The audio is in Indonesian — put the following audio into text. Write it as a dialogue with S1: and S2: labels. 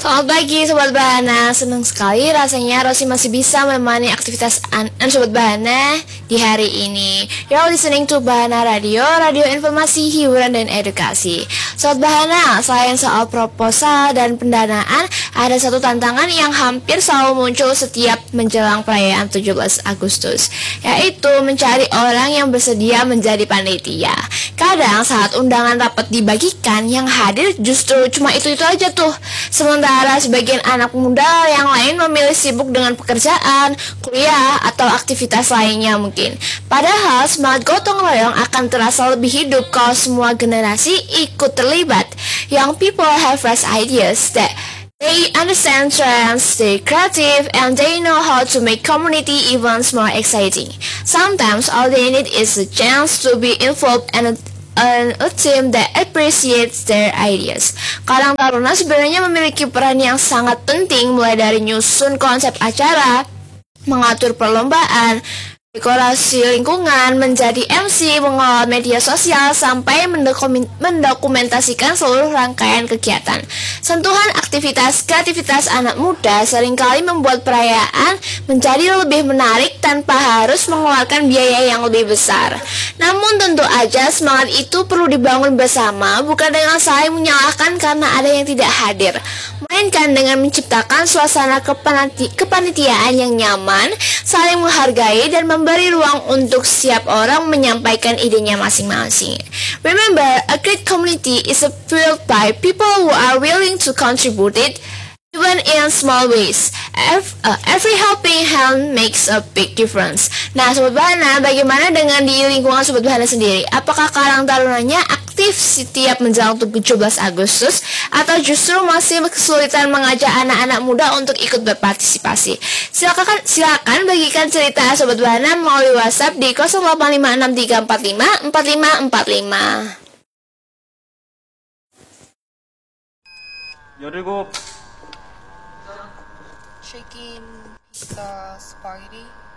S1: Selamat pagi Sobat Bahana, senang sekali rasanya Rosi masih bisa menemani aktivitas Sobat Bahana di hari ini. You're listening to Bahana Radio, radio informasi, hiburan, dan edukasi. Sobat Bahana, selain soal proposal dan pendanaan, ada satu tantangan yang hampir selalu muncul setiap menjelang perayaan 17 Agustus, yaitu mencari orang yang bersedia menjadi panitia. Kadang saat undangan rapat dibagikan, yang hadir justru cuma itu-itu aja tuh. Sementara sebagian anak muda yang lain memilih sibuk dengan pekerjaan, kuliah, atau aktivitas lainnya mungkin. Padahal semangat gotong royong akan terasa lebih hidup kalau semua generasi ikut terlibat. Young people have fresh ideas that they understand trends, stay creative, and they know how to make community events more exciting. Sometimes all they need is a chance to be involved and a team that appreciates their ideas. Karang Taruna sebenarnya memiliki peran yang sangat penting, mulai dari nyusun konsep acara, mengatur perlombaan, dekorasi lingkungan, menjadi MC, mengelola media sosial, sampai mendokumentasikan seluruh rangkaian kegiatan. Sentuhan kreativitas anak muda seringkali membuat perayaan menjadi lebih menarik tanpa harus mengeluarkan biaya yang lebih besar. Namun tentu aja semangat itu perlu dibangun bersama, bukan dengan saling menyalahkan karena ada yang tidak hadir, melainkan dengan menciptakan suasana kepanitiaan yang nyaman, saling menghargai, dan memberi ruang untuk setiap orang menyampaikan idenya masing-masing. Remember, a great community is built by people who are willing to contribute it, even in small ways. Every helping hand makes a big difference. Nah, Sobat Bahana, bagaimana dengan di lingkungan Sobat Bahana sendiri? Apakah Karang Tarunanya aktif setiap menjelang 17 Agustus atau justru masih kesulitan mengajak anak-anak muda untuk ikut berpartisipasi? Silakan bagikan cerita Sobat Bahana melalui WhatsApp di 085634545545.
S2: 17 Chicken pizza spaghetti